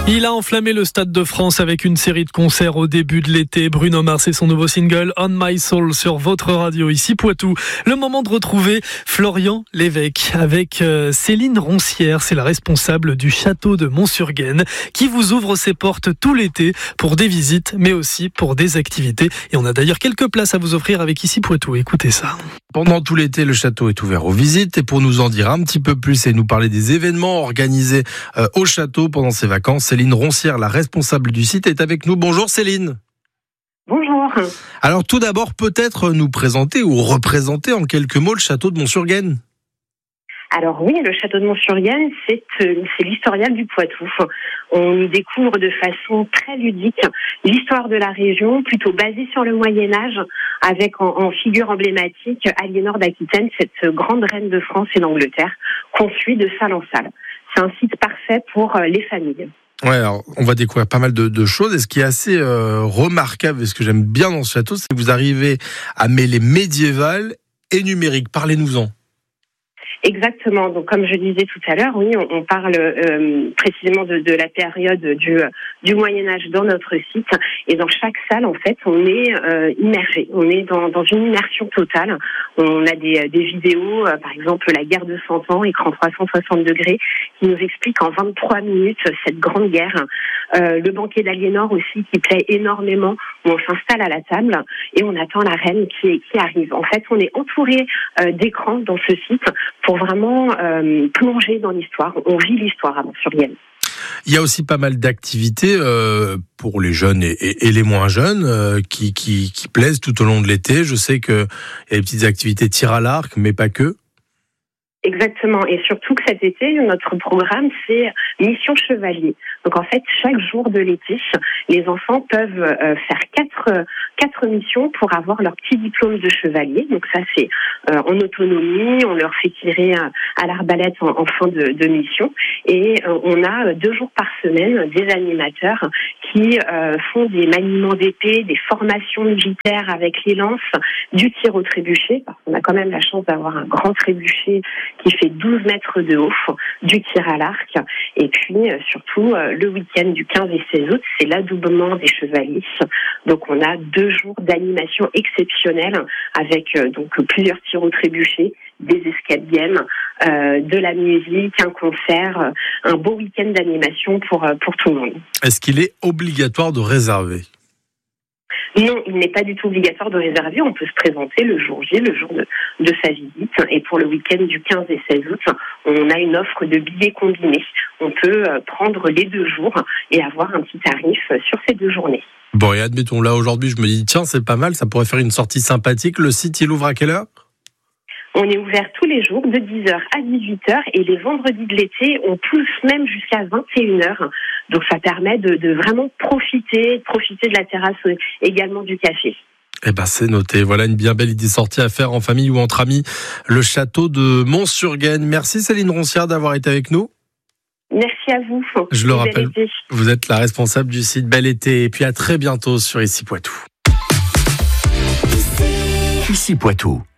Il a enflammé le Stade de France avec une série de concerts au début de l'été. Bruno Mars et son nouveau single On My Soul sur votre radio ici Poitou. Le moment de retrouver Florian Lévesque avec Céline Roncière. C'est la responsable du château de Mont-sur-Gaine qui vous ouvre ses portes tout l'été pour des visites mais aussi pour des activités. Et on a d'ailleurs quelques places à vous offrir avec ici Poitou. Écoutez ça. Pendant tout l'été, le château est ouvert aux visites et pour nous en dire un petit peu plus et nous parler des événements organisés au château pendant ces vacances, Céline Roncière, la responsable du site, est avec nous. Bonjour Céline. Bonjour. Alors tout d'abord, peut-être nous présenter ou représenter en quelques mots le château de Mont-sur-Gaine. Alors oui, le château de Mont-sur-Gaine, c'est l'historial du Poitou. On découvre de façon très ludique l'histoire de la région, plutôt basée sur le Moyen-Âge, avec en figure emblématique Aliénor d'Aquitaine, cette grande reine de France et d'Angleterre, qu'on suit de salle en salle. C'est un site parfait pour les familles. Ouais, alors on va découvrir pas mal de choses. Et ce qui est assez remarquable, et ce que j'aime bien dans ce château, c'est que vous arrivez à mêler médiéval et numérique. Parlez-nous-en. Exactement. Donc, comme je disais tout à l'heure, oui, on parle précisément de la période du Moyen-Âge dans notre site. Et dans chaque salle, en fait, on est immergé. On est dans une immersion totale. On a des vidéos, par exemple, la guerre de 100 ans, écran 360 degrés, qui nous explique en 23 minutes cette grande guerre. Le banquet d'Aliénor aussi, qui plaît énormément, où on s'installe à la table et on attend la reine qui arrive. En fait, on est entouré d'écrans dans ce site pour vraiment plonger dans l'histoire. On vit l'histoire à Mont-sur-Gaine. Il y a aussi pas mal d'activités pour les jeunes et les moins jeunes qui plaisent tout au long de l'été. Je sais qu'il y a des petites activités tir à l'arc, mais pas que. Exactement. Et surtout que cet été, notre programme, c'est Mission Chevalier. Donc en fait, chaque jour de l'été, les enfants peuvent faire quatre missions pour avoir leur petit diplôme de chevalier. Donc ça, c'est en autonomie. On leur fait tirer à l'arbalète en fin de mission. Et on a 2 jours par semaine des animateurs qui font des maniements d'épée, des formations militaires avec les lances, du tir au trébuchet, parce qu'on a quand même la chance d'avoir un grand trébuchet qui fait 12 mètres de haut, du tir à l'arc. Et puis, surtout, le week-end du 15 et 16 août, c'est l'adoubement des chevaliers. Donc, on a 2 jours d'animation exceptionnelle avec donc plusieurs tirs au trébuchet, des escape games, de la musique, un concert, un beau week-end d'animation pour tout le monde. Est-ce qu'il est obligatoire de réserver ? Non, il n'est pas du tout obligatoire de réserver. On peut se présenter le jour J, le jour de sa visite. Et pour le week-end du 15 et 16 août, on a une offre de billets combinés. On peut prendre les 2 jours et avoir un petit tarif sur ces 2 journées. Bon, et admettons, là, aujourd'hui, je me dis, tiens, c'est pas mal, ça pourrait faire une sortie sympathique. Le site, il ouvre à quelle heure ? On est ouvert tous les jours de 10h à 18h et les vendredis de l'été, on pousse même jusqu'à 21h. Donc ça permet de vraiment profiter de la terrasse, également du café. Eh ben c'est noté. Voilà une bien belle idée sortie à faire en famille ou entre amis. Le château de Mont-sur-Gaine. Merci Céline Roncière d'avoir été avec nous. Merci à vous. Je le rappelle, vous êtes la responsable du site Bel Été. Et puis à très bientôt sur Ici Poitou. Ici Poitou.